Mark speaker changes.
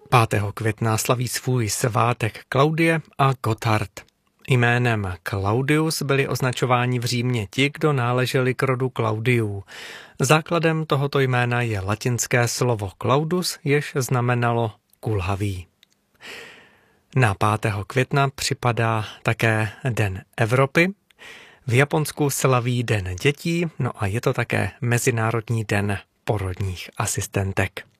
Speaker 1: 5. května slaví svůj svátek Klaudie a Gotthard. Jménem Claudius byli označováni v Římě ti, kdo náleželi k rodu Claudiů. Základem tohoto jména je latinské slovo Claudus, jež znamenalo kulhavý. Na 5. května připadá také Den Evropy. V Japonsku slaví Den dětí, no a je to také Mezinárodní den porodních asistentek.